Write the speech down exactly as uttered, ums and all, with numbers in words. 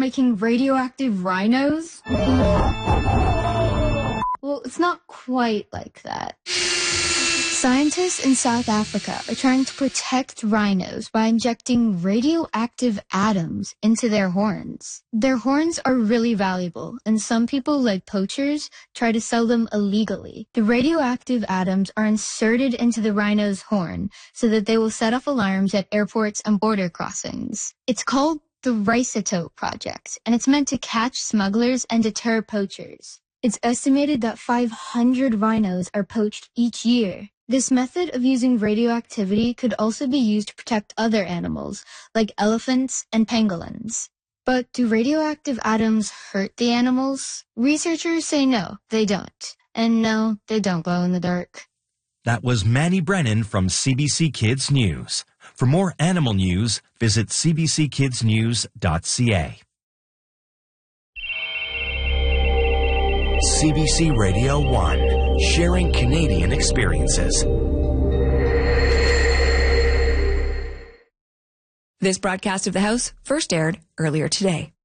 making radioactive rhinos? Well, it's not quite like that. Scientists in South Africa are trying to protect rhinos by injecting radioactive atoms into their horns. Their horns are really valuable, and some people, like poachers, try to sell them illegally. The radioactive atoms are inserted into the rhino's horn so that they will set off alarms at airports and border crossings. It's called the Rhizotope Project, and it's meant to catch smugglers and deter poachers. It's estimated that five hundred rhinos are poached each year. This method of using radioactivity could also be used to protect other animals, like elephants and pangolins. But do radioactive atoms hurt the animals? Researchers say no, they don't. And no, they don't glow in the dark. That was Manny Brennan from C B C Kids News. For more animal news, visit c b c kids news dot c a. C B C Radio one, sharing Canadian experiences. This broadcast of The House first aired earlier today.